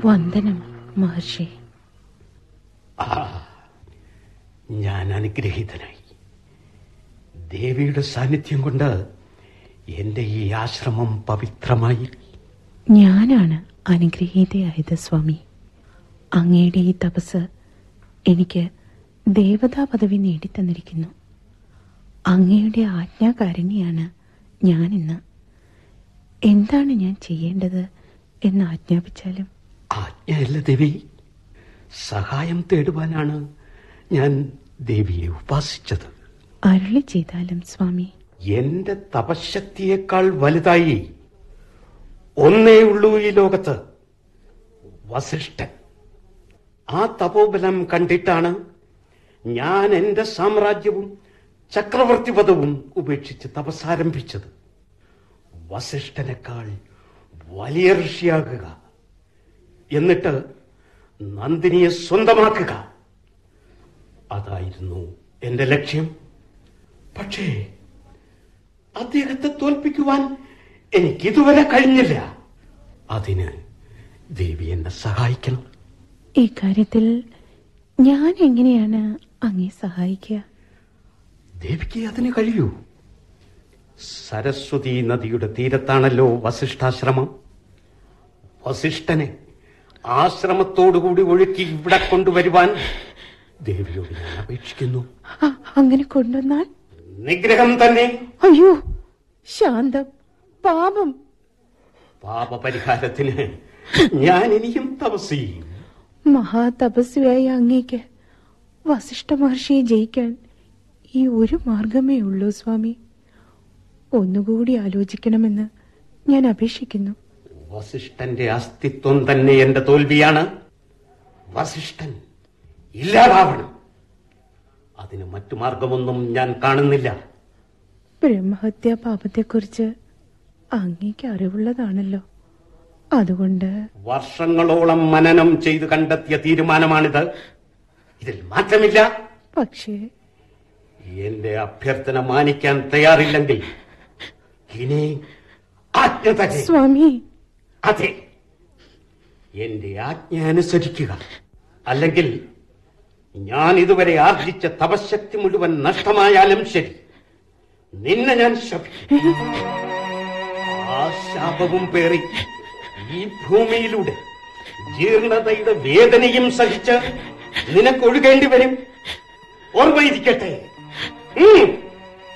വന്ദനം മഹർഷി. ഞാൻ അനുഗ്രഹീതനായി. ദേവിയുടെ സാന്നിധ്യം കൊണ്ട് എന്റെ ഈ ആശ്രമം പവിത്രമായി. ഞാനാണ് അനുഗ്രഹീതയായത് സ്വാമി. അങ്ങയുടെ ഈ തപസ് എനിക്ക് ദേവതാ പദവി നേടിത്തന്നിരിക്കുന്നു. അങ്ങയുടെ ആജ്ഞാകാരിണിയാണ് ഞാനിന്ന്. എന്താണ് ഞാൻ ചെയ്യേണ്ടത് എന്ന് ആജ്ഞാപിച്ചാലും. ആജ്ഞയല്ല ദേവി, സഹായം തേടുവാനാണ് ഞാൻ ദേവിയെ ഉപാസിച്ചത്. അരുളി ചെയ്താലും സ്വാമി. എന്റെ തപശക്തിയേക്കാൾ വലുതായി ഒന്നേ ഉള്ളൂ ഈ ലോകത്ത്, വസിഷ്ഠൻ. ആ തപോബലം കണ്ടിട്ടാണ് ഞാൻ എന്റെ സാമ്രാജ്യവും ചക്രവർത്തി പദവും ഉപേക്ഷിച്ച് തപസ്സാരംഭിച്ചത്. വസിഷ്ഠനേക്കാൾ വലിയ ഋഷിയാകുക, എന്നിട്ട് നന്ദിനിയെ സ്വന്തമാക്കുക, അതായിരുന്നു എന്റെ ലക്ഷ്യം. പക്ഷേ അദ്ദേഹത്തെ തോൽപ്പിക്കുവാൻ എനിക്കിതുവരെ കഴിഞ്ഞില്ല. അതിന് ദേവി എന്നെ സഹായിക്കണം. ഈ കാര്യത്തിൽ ഞാൻ എങ്ങനെയാണ് അങ്ങേ സഹായിക്കുക? ദേവിക്ക് അതിന് കഴിയൂ. സരസ്വതി നദിയുടെ തീരത്താണല്ലോ വസിഷ്ഠാശ്രമം. വസിഷ്ഠനെ ആശ്രമത്തോടുകൂടി ഒഴുക്കി ഇവിടെ കൊണ്ടുവരുവാൻ ദേവിയോട് ഞാൻ അപേക്ഷിക്കുന്നു. അങ്ങനെ കൊണ്ടുവന്നാൽ നിഗ്രഹം തന്നെ. അയ്യോ, ശാന്തം, പാപം. പാപപരിഹാരത്തിന് ഞാൻ ഇനിയും തപസ് ചെയ്യും. മഹാതപസ്വിയായ അങ്ങേക്ക് വസിഷ്ഠ മഹർഷിയെ ജയിക്കാൻ ഈ ഒരു മാർഗമേ ഉള്ളൂ സ്വാമി. ഒന്നുകൂടി ആലോചിക്കണമെന്ന് ഞാൻ അപേക്ഷിക്കുന്നു. വസിഷ്ഠന്റെ അസ്തിത്വം തന്നെ എന്റെ തോൽവിയാണ്. വസിഷ്ഠൻ ഇല്ലാതാവണം. അതിന് മറ്റു മാർഗമൊന്നും ഞാൻ കാണുന്നില്ല. ബ്രഹ്മഹത്യാ പാപത്തെക്കുറിച്ച് അങ്ങേക്ക് അറിവുള്ളതാണല്ലോ. അതുകൊണ്ട് വർഷങ്ങളോളം മനനം ചെയ്ത് കണ്ടെത്തിയ തീരുമാനമാണിത്. ഇതിൽ മാറ്റമില്ല. പക്ഷേ എന്റെ അഭ്യർത്ഥന മാനിക്കാൻ തയ്യാറില്ലെങ്കിൽ ഇനി ആജ്ഞ തന്നെ. സ്വാമി. അതെ, എന്റെ ആജ്ഞ അനുസരിക്കുക. അല്ലെങ്കിൽ ഞാൻ ഇതുവരെ ആർജിച്ച തപശക്തി മുഴുവൻ നഷ്ടമായാലും ശരി, നിന്നെ ഞാൻ ശപിക്കും. ആ ശാപവും പേറി ഈ ഭൂമിയിലൂടെ ജീർണതയുടെ വേദനയും സഹിച്ച് നിനക്കൊഴുകേണ്ടി വരും. ഓർമ്മയിരിക്കട്ടെ.